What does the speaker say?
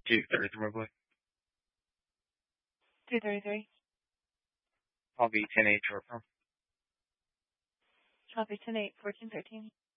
233 Roadway. 233. Copy 10-8 short form. Copy 10-8, 1413.